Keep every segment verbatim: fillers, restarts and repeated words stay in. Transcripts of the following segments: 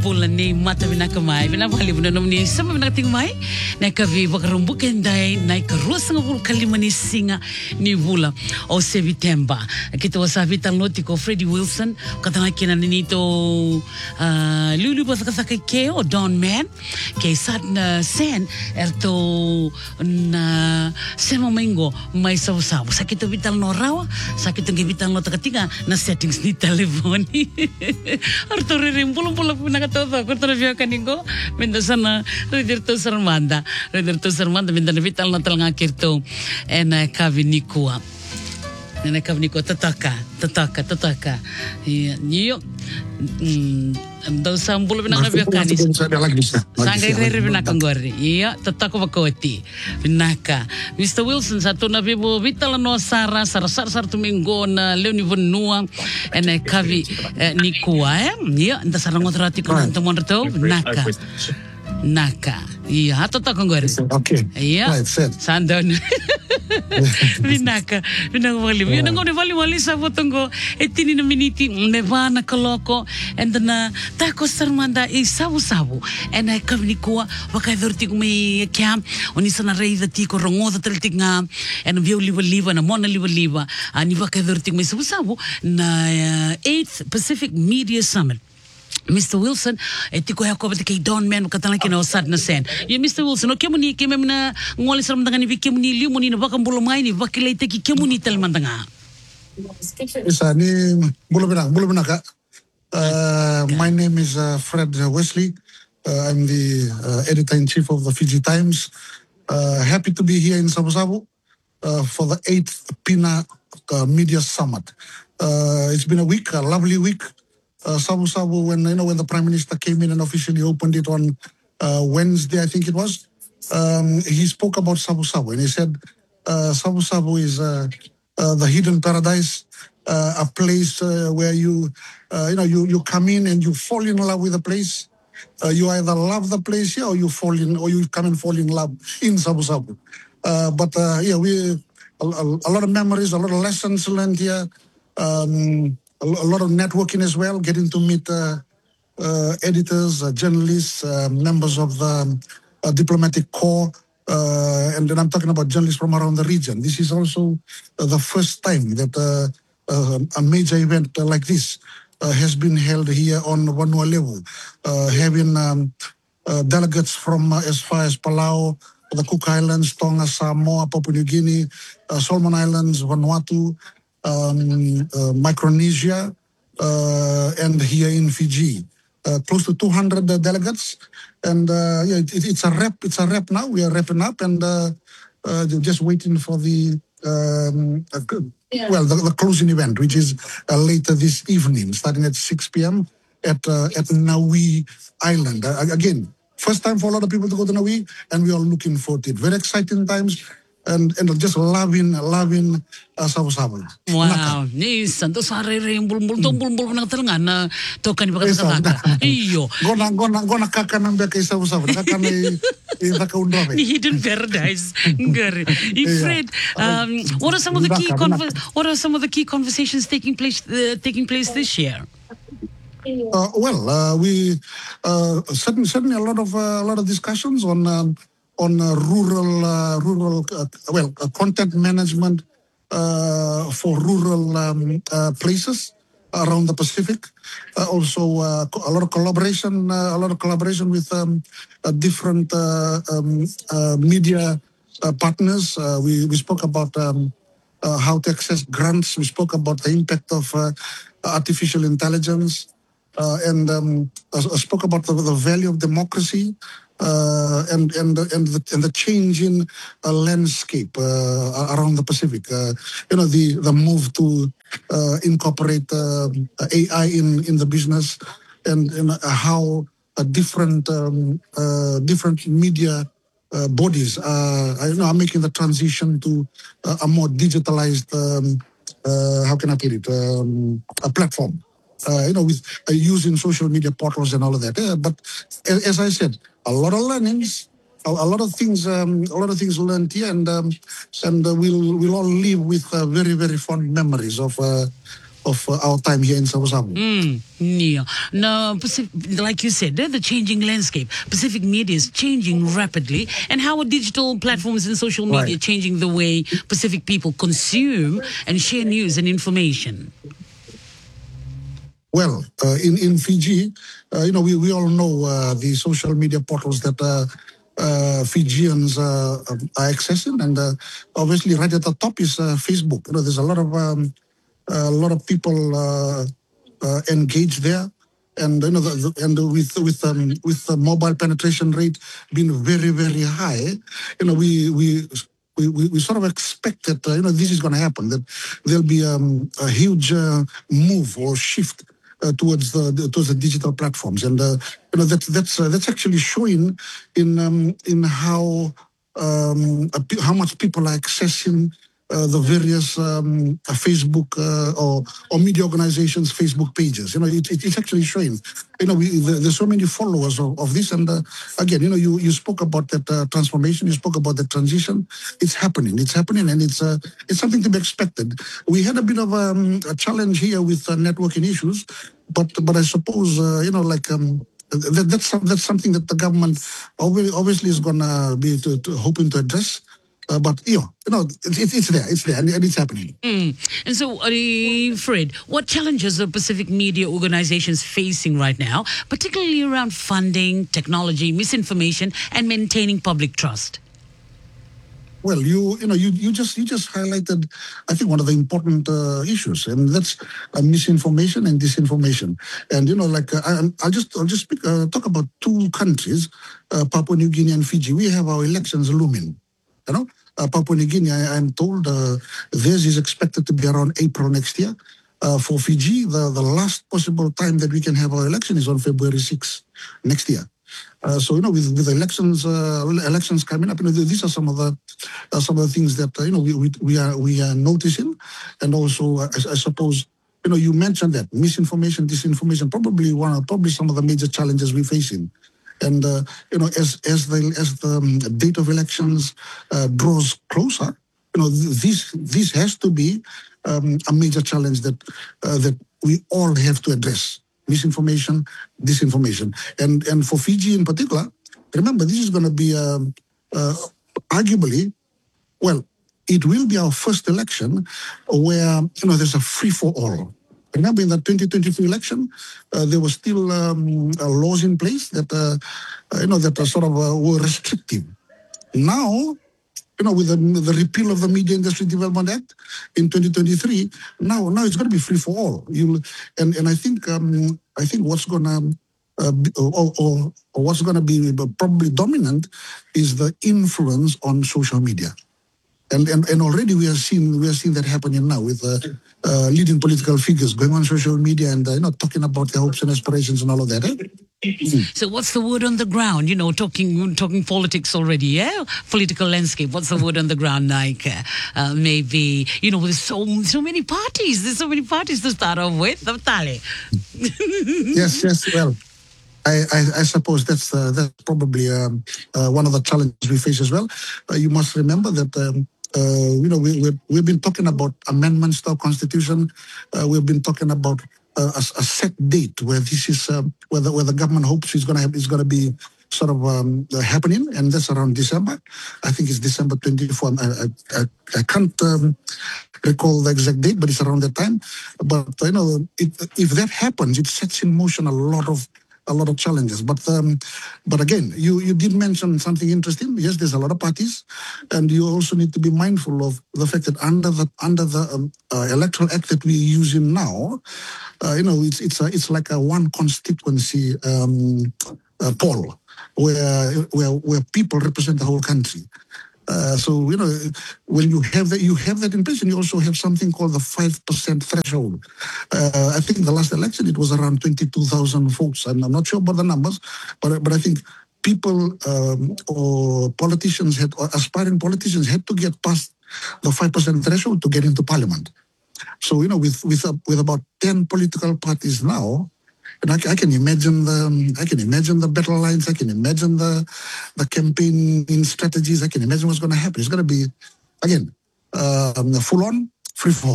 bulan ni mata bina kamai bina bali bina nomni sama bina ting mai na kavi bakarumbu kendai na karus ngabul kalima ni singa ni bula o September kita wasa vital notiko Freddie Wilson katana kina nito lulu basa kasa ke o Don Man ke sat na sen erto na sema mengo mai sabu-sabu sakit vital no rawa sakit ngi vital no takatinga na settings ni telefoni Arthur rimpul pula puna kata tu, aku terus kaningo, minta sana, redir tu sermanda, redir tu sermanda, minta vital natal ngakir tu, enak kavinikua, enak kavinikua, tetaka, tetaka, tetaka, iyo, Daw sambul binaka biakanis. Sangay rere binaka ngori. Iya, tatako bakoti. Binaka. Mister Wilson satu na bibo vital no sara sara sara sara tumingo na leoni venua ene kavi ni kuwa eh. Iya, nda sara ngotrati ko nto monto naka. Naka. Iya, tatako ngori. Okay. Iya. Right, said. Sandon. Binaka, binaka wali. Yun ang wali wali sa fotongo. Etini na miniti nevana kaloko and na tako sarmanda e sabu sabu. And I kami kuwa wakai dorti kumi kiam onisa na rei dati ko rongo da teltik nga and vio liwa liwa na mona liwa liwa ani wakai dorti kumi sabu sabu na eighth Pacific Media Summit. Mister Wilson, etiko ya ko kay Don Man katala kina osad na sen. Ye Mister Wilson, o kemuni kemem na ngoli saram dangani vi kemuni liu muni na bakam bulumay ni bakilay teki kemuni talman danga. Isa ni bulubina bulubina ka. My name is uh, Fred Wesley. Uh, I'm the uh, editor-in-chief of the Fiji Times. Uh, happy to be here in Sabu-Sabu uh, for the eighth Pina uh, Media Summit. Uh, it's been a week, a lovely week. Uh, Sabu Sabu, when you know when the Prime Minister came in and officially opened it on uh, Wednesday, I think it was, um, he spoke about Sabu Sabu and he said uh, Sabu Sabu is uh, uh, the hidden paradise, uh, a place uh, where you uh, you know you you come in and you fall in love with the place. Uh, you either love the place here or you fall in or you come and fall in love in Sabu Sabu. Uh, but uh, yeah, we a, a lot of memories, a lot of lessons learned here. Um, A lot of networking as well, getting to meet uh, uh, editors, uh, journalists, uh, members of the uh, diplomatic corps, uh, and then I'm talking about journalists from around the region. This is also uh, the first time that uh, uh, a major event uh, like this uh, has been held here on Vanua level, uh, having um, uh, delegates from uh, as far as Palau, the Cook Islands, Tonga, Samoa, Papua New Guinea, uh, Solomon Islands, Vanuatu, Um, uh, Micronesia, uh, and here in Fiji, uh, close to two hundred uh, delegates, and uh, yeah, it, it's a wrap. It's a wrap now. We are wrapping up, and uh, uh, just waiting for the um, uh, yeah. well, the, the closing event, which is uh, later this evening, starting at six p m at uh, at Naui Island. Uh, again, first time for a lot of people to go to Naui, and we are looking forward to it. Very exciting times. And, and just loving, loving uh, Sabu-Sabu. Wow, ni santo sare re bul bul to bul bul na talanga na to kan ba kata iyo. Gona gona gona kaka nang kay Sabu-Sabu. Kaka may ita ka undra. Ni hidden paradise. Ngari. Fred, um, what are some of the key conver- what are some of the key conversations taking place uh, taking place this year? Uh, well, uh, we uh, certainly certainly a lot of uh, a lot of discussions on. Um, on uh, rural, uh, rural, uh, well, uh, content management uh, for rural um, uh, places around the Pacific. Uh, also, uh, a lot of collaboration, uh, a lot of collaboration with um, uh, different uh, um, uh, media uh, partners. Uh, we we spoke about um, uh, how to access grants. We spoke about the impact of uh, artificial intelligence, uh, and um, uh, spoke about the, the value of democracy. Uh, and and and the, and the changing uh, landscape uh, around the Pacific, uh, you know, the the move to uh, incorporate uh, A I in in the business, and, and how a different um, uh, different media uh, bodies are, you know, are making the transition to uh, a more digitalized, um, uh, how can I put it, um, a platform. Uh, you know, with uh, using social media portals and all of that. Yeah, but as, as I said, a lot of learnings, a, a lot of things, um, a lot of things learned here, and um, and uh, we'll we'll all live with uh, very very fond memories of uh, of uh, our time here in Sabah. Mm, yeah. No, Pacific, like you said, they're the changing landscape. Pacific media is changing rapidly, and how are digital platforms and social media Right. changing the way Pacific people consume and share news and information? Well, uh, in in Fiji, uh, you know, we, we all know uh, the social media portals that uh, uh, Fijians uh, um, are accessing, and uh, obviously, right at the top is uh, Facebook. You know, there's a lot of um, a lot of people uh, uh, engaged there, and you know, the, the, and with with um, with the mobile penetration rate being very very high, you know, we we. We, we, we sort of expect that uh, you know this is going to happen, that there'll be um, a huge uh, move or shift uh, towards the, the towards the digital platforms, and uh, you know that that's uh, that's actually showing in um, in how um, uh, pe- how much people are accessing uh, the various um, uh, Facebook uh, or or media organizations' Facebook pages. You know, it, it, it's actually showing. You know, we, the, there's so many followers of, of this, and uh, again, you know, you, you spoke about that uh, transformation. You spoke about the transition. It's happening. It's happening, and it's uh, it's something to be expected. We had a bit of um, a challenge here with uh, networking issues, but but I suppose uh, you know, like. Um, that, that's some- that's something that the government obvi- obviously is gonna be to, to hoping to address. Uh, but you know, you know, it's, it's it's there, it's there, and, and it's happening. Mm. And so, uh, Fred, what challenges are Pacific media organizations facing right now, particularly around funding, technology, misinformation, and maintaining public trust? Well, you you know you you just you just highlighted, I think, one of the important uh, issues, and that's uh, misinformation and disinformation. And you know, like uh, I, I'll just I'll just speak, uh, talk about two countries, uh, Papua New Guinea and Fiji. We have our elections looming. You know, uh, Papua New Guinea, I, I'm told uh, theirs is expected to be around April next year. Uh, for Fiji, the, the last possible time that we can have our election is on February sixth next year. Uh, so you know, with with elections uh, elections coming up, you know, these are some of the uh, some of the things that uh, you know we, we we are we are noticing, and also uh, I, I suppose you know you mentioned that misinformation, disinformation, probably one of probably some of the major challenges we're facing. And uh, you know, as as the as the um, date of elections uh, draws closer, you know, th- this this has to be um, a major challenge that uh, that we all have to address: misinformation, disinformation, and and for Fiji in particular. Remember, this is going to be um, uh, arguably, well, it will be our first election where you know there's a free for all. Remember, in the twenty twenty-two election, uh, there were still um, uh, laws in place that uh, uh, you know that are sort of uh, were restrictive. Now, you know, with the, the repeal of the Media Industry Development Act in twenty twenty-three, now now it's going to be free for all. You and and I think um, I think what's going to uh, be, or, or, or what's going to be probably dominant is the influence on social media. And, and and already we are seeing we are seeing that happening now with uh, uh, leading political figures going on social media and uh, you know talking about their hopes and aspirations and all of that. Eh? So, what's the word on the ground? You know, talking talking politics already, yeah? Political landscape. What's the word on the ground like? Uh, uh, maybe, you know, there's so so many parties. There's so many parties to start off with. Naftali. Yes, yes. Well, I, I, I suppose that's uh, that's probably um, uh, one of the challenges we face as well. Uh, you must remember that um, uh, you know we, we we've been talking about amendments to our constitution. Uh, we've been talking about uh, a, a set date where this is uh, where the where the government hopes is going to is going to be sort of um, uh, happening, and that's around December. I think it's December twenty-fourth. I I, I, I can't um, recall the exact date, but it's around that time. But you know, it, if that happens, it sets in motion a lot of a lot of challenges. But um, but again, you, you did mention something interesting. Yes, there's a lot of parties, and you also need to be mindful of the fact that under the under the um, uh, electoral act that we're using now, uh, you know, it's it's a, it's like a one constituency um, uh, poll where where where people represent the whole country. Uh, so you know, when you have that, you have that in place, and you also have something called the five percent threshold. Uh, I think the last election it was around twenty-two thousand votes, and I'm not sure about the numbers, but but I think people um, or politicians had, or aspiring politicians had to get past the five percent threshold to get into parliament. So you know, with with uh, with about ten political parties now. And I, I can imagine the I can imagine the battle lines. I can imagine the the campaigning strategies. I can imagine what's going to happen. It's going to be, again, um, full on free for all.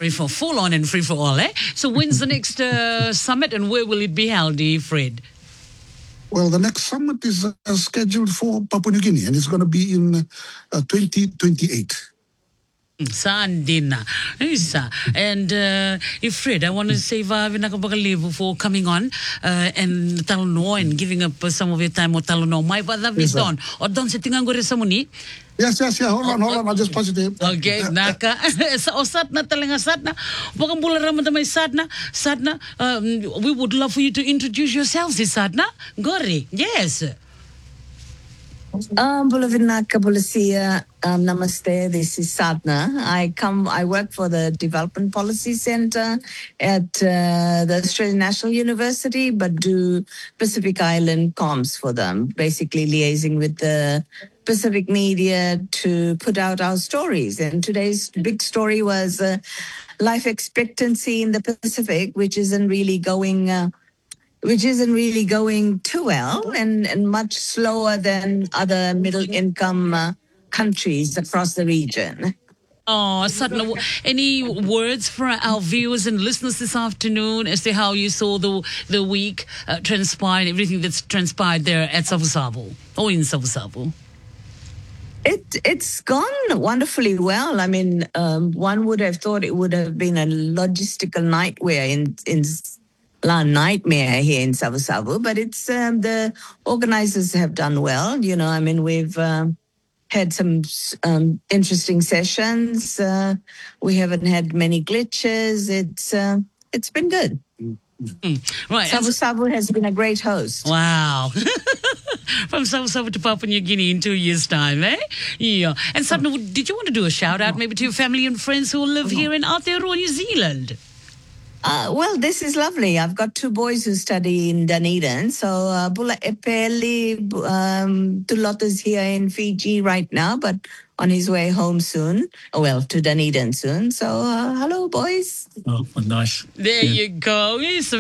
Free for full on and free for all, eh? So when's the next uh, summit and where will it be held, eh, Fred? Well, the next summit is uh, scheduled for Papua New Guinea, and it's going to be in uh, twenty twenty-eight. Sandina. Isa. And uh, if Fred, I want to say Vinakabakalivu for coming on uh, and Talono and giving up uh, some of your time or Talono. My brother is done. Or don't say Tingangore Samuni. Yes, yes, yeah. Hold on, hold on. I'll just pause it in. Okay, naka. Sa osat na talaga satna. Bakang bula raman may satna. Satna, um, we would love for you to introduce yourselves, Satna. Gori, yes. Um, Bulavinaka Bulasia, um, namaste. This is Sadna. I come. I work for the Development Policy Center at uh, the Australian National University, but do Pacific Island comms for them. Basically, liaising with the Pacific media to put out our stories. And today's big story was uh, life expectancy in the Pacific, which isn't really going. Uh, which isn't really going too well and, and much slower than other middle-income uh, countries across the region. Oh, Satna, any words for our viewers and listeners this afternoon as to how you saw the the week uh, transpire, everything that's transpired there at Savusavu or in Savusavu? It, it's gone wonderfully well. I mean, um, one would have thought it would have been a logistical nightmare in in La nightmare here in Savusavu, but it's um, the organizers have done well. You know, I mean, we've um, had some um, interesting sessions. Uh, we haven't had many glitches. It's uh, it's been good. Mm, right, Savusavu has been a great host. Wow. From Savusavu to Papua New Guinea in two years' time, eh? Yeah. And Satna, did you want to do a shout out maybe to your family and friends who live here in Aotearoa, New Zealand? Uh, well, this is lovely. I've got two boys who study in Dunedin. So uh, Bula Epeli um, Tulota's here in Fiji right now, but on his way home soon. Oh, well, to Dunedin soon. So uh, hello, boys. Oh, well, nice. There yeah. you go. So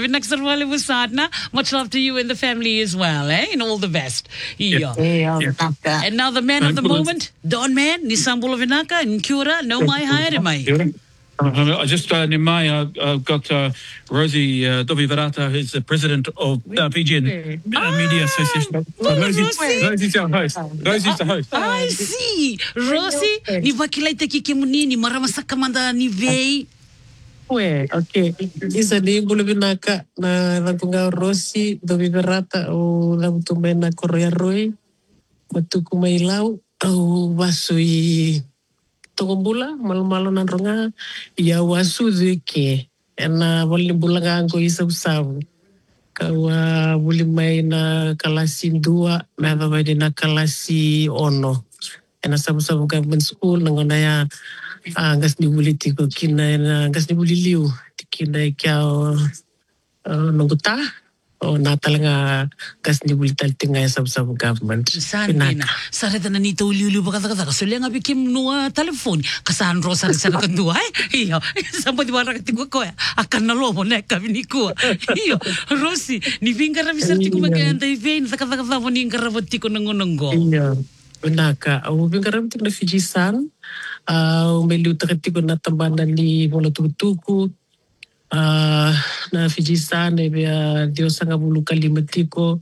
much love to you and the family as well, eh? And all the best. Yeah. Yeah. Yeah. And now the man of the moment, Don Man, Nissan Bulavinaka, and Kura, no mai haere mai. Uh, I just, uh, in May, uh, I've got uh, Rosie uh, Dovivarata, who's the president of uh, Fijian uh, Media Association. So Rosie's, Rosie's our host. Rosie's the host. I see. Rosie, ni wakilai te kike muni, ni maramasaka manda ni vei. Ué, ok. Isa ni Bulavinaka na lagunga Rosie Dovivarata o labutumai na Korea Roi. Matuku mai lau au wasui Togombula, malo-malo na ronga, ia wasu duke, ena wali bulanga angko isa usavu. Kawa wuli mai na kalasi dua, na vai na kalasi ono. Ena sabu-sabu government school, nangona ya angas ni wuli tiko kina, ena angas ni wuli liu, tikina ikiao nonguta. O na talaga gas ni wuli taltinga ya sabu-sabu government. Sandina, sarita na nito uliuli ba kata-kata kasuli nga bikim nua telefon. Kasan ro sarita ka dua eh. Iyo, sampai di barang tigo ko akan nalobo na kami ko. Iyo, Rosie, ni vingara bisar tigo maganda ivein sa kata-kata mo ni ngara tiko nangonongo. Iyo, unaka, au vingara tiko na Fijisan, au meliu tiko na tambanan ni mola tuku-tuku. Uh, na Fijisan e bea Dios sanga bulu kalimatiko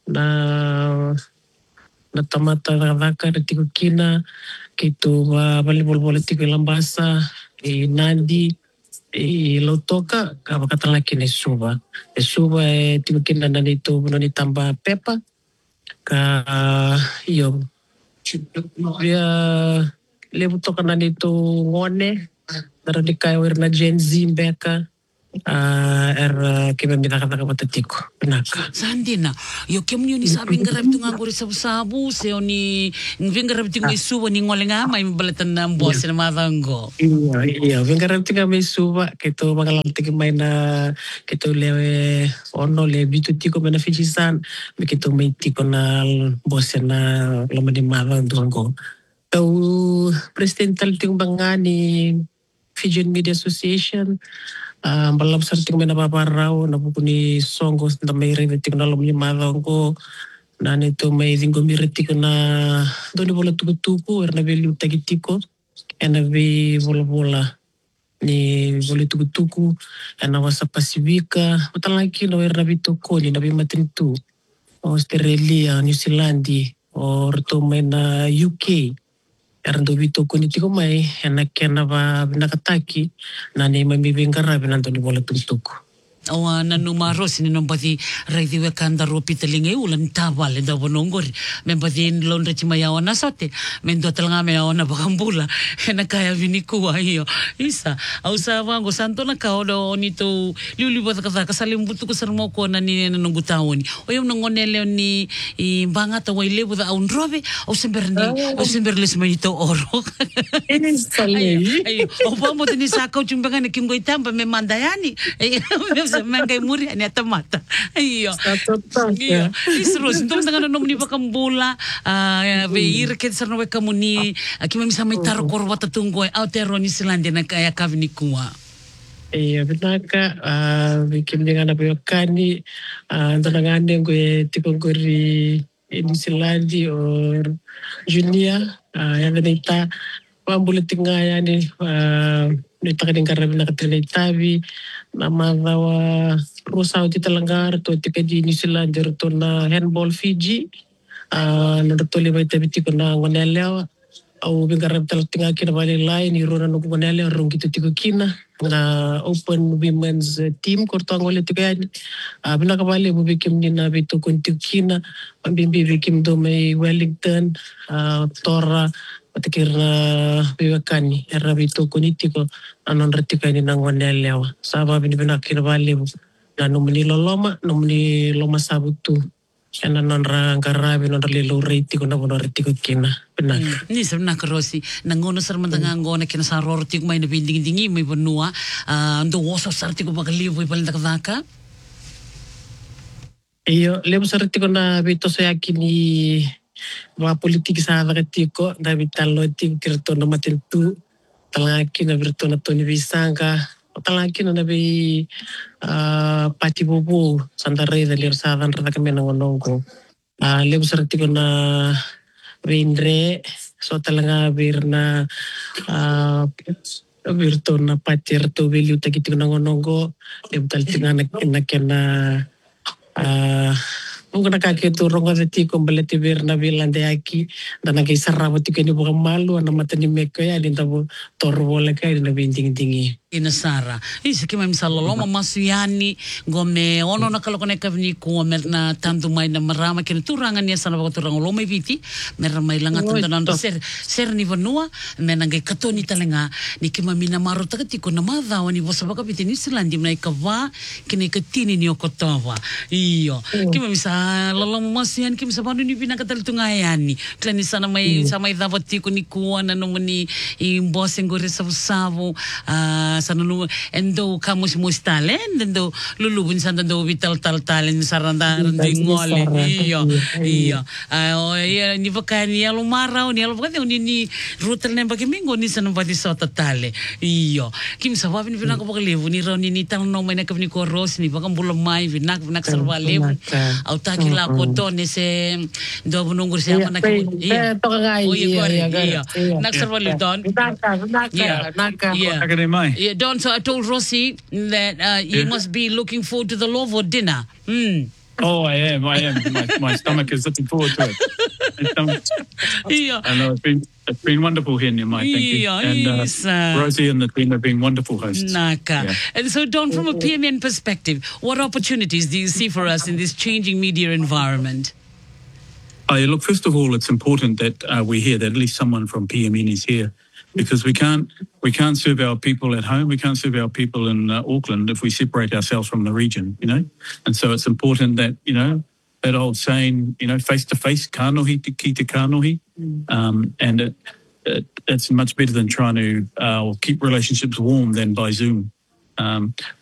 na na tamata ravaka na tiko kina kito uh, balibol bola tiko lambasa e nandi e lotoka ka bakatalaki ne suba e suba e tiko kina na nito nani tamba pepa ka uh, iyo bea lebu toka na nito ngone daralikai na Gen Z mbeka Uh, er uh, kaya minakataka patatiko. Pinaka. Sandina, yo kaya mo yun ni sabing garab ito nga guri sabu-sabu, sayo ni ngving garab ito nga isuwa ni ngole nga, may mabalatan na ang boss na matanggo. Iya, iya. Ngving garab ito nga may isuwa, kito magalantik may na, kito lewe, ono, le, bito tiko may na Fijisan, may kito may tiko na boss na laman ni matanggo. Tau, presidental tiko banga ni Fijian Media Association, Uh, balam sarting may napaparaw na pupuni songos na may riniti ko na alam niya madang ko na nito may linggo miriti ko na doon bola tuku-tuku er na velu tagitiko and na vi bola-bola ni vole tukutuku na wasa Pasifika utalaki no era vitokoni na bimatintu Australia, New Zealand o rito mai na U K erando vitokoni tiko mai na kena ba nakataki na ni mamibingara binando ni vole tukutuku. O na numa rosi ni nombati raidi we kanda ro pitalinge ulan tabale da bonongori membati londre chima ya ona sote mendo talanga me ona bakambula na kaya viniku hiyo isa au sa wango santo na kaodo ni to liuli bota ka kasali mbutu ko sarmo ko na ni na ngutawoni o yum ngonele ni imbanga to wai lebu da unrobe o sember ni o sember les manito oro ayo o vamos ni saka chumbanga ni kingo itamba me mandayani Mangay muri ani atamata. Iyo. Iyo. Isros ndo tanga no ni bakambula ah veir ket sarno we kamuni akima misa mai tar korwa tatunggo autero ni Zealandia na kaya kavni kuwa. Iya binaka ah bikim dengan apa yakani ah tanangane gue tikongori New Zealandia or Junia ah yang nita pambula tingaya ni ah nita kadingkara binaka tabi nama dawa Rosa di Telanggar to tika di New Zealand to na handball Fiji uh, na to le baita biti ko na ngonelea au bingara tal tinga kina bale line ni rona no ngonelea rong gitu tiko kina na open women's team ko to ngole tika uh, bina ka bale bu bikim ni na bito ko kina pambimbi bikim do mai Wellington uh, Tora patikir na biwakani era bito kunitiko anon retika ni nangwanel yawa saba bini bina kinabali na numni loloma numni loma sabutu ena non ra ngarabi non lilo retiko na bono retiko kina bina ni sabna karosi nangono sarmandanga ngona kina sa rortik mai na binding dingi mai bonua ando woso sartiko bagalivo ipalinda kavaka iyo lebo sartiko na bito so yakini wa politik sa vakatiko na vitalo tik kirto na matentu talaki na virto na Tony Bisanga talaki na nabi uh, pati bobo sandare da lir sa dan rada kami nangonongo uh, lebo sartiko na vindre so talanga birna uh, virto na pati rto velu takitiko nangonongo lebo taltinga na na kena uh, Mungkin kakek tu rongo zeti kombaleti berna bilande aki dan lagi sarabo tiga ni bukan malu anak mata ni meko ya di tabu torwole kaya di binting tinggi. Ina Sara. Isa kima misalo loma masuyani gome ono na kalau kone kavni ko merna tantu mai na marama kene turangan ya sana bago turango loma viti merna mai langa tantu nando ser ser ni vanua mena ngai katoni talenga ni kima mina maro takatiko na madha wani bosa baka viti New Zealand na ikava kene katini ni okotawa. Iyo. Kima misa loloma masuyani kima sabanu ni bina katal tungayani. Klani sana mai sama idhavatiko ni kuwa na nomani imbose ngore sabu-sabu ah sana nu endo kamus mustalen endo lulubun sana do vital tal talen saranda ngole iyo iyo ah iya ni vakani ya lumara ni alo vakani ni rutel nem bagi minggu ni sana badi sota tale iyo kim sababi ni vinako bakalevu ni roni ni tal no mena kavni ko ros ni bakam bulam mai vinak vinak sarwa levu au takila ko tone se do bunungur se ama nak iya oh iya iya nak sarwa le don naka naka naka yeah yeah Don, so I told Rossi that uh, you Yeah. must be looking forward to the law for dinner. Mm. Oh, I am. I am. My, my stomach is looking forward to it. My stomach- Yeah. I know it's been it's been wonderful here, Nimai. Thank you. Yeah, And yes, uh, uh, Rosie and the team have been wonderful hosts. Naka. Yeah. And so, Don, from a P M N perspective, what opportunities do you see for us in this changing media environment? Uh, look, first of all, it's important that uh, we hear that at least someone from P M N is here, because we can't we can't serve our people at home. We can't serve our people in uh, Auckland if we separate ourselves from the region, you know. And so it's important that, you know, that old saying, you know, face to face, kanohi te ki te kanohi, um, and it, it, it's much better than trying to uh, keep relationships warm than by Zoom. Um,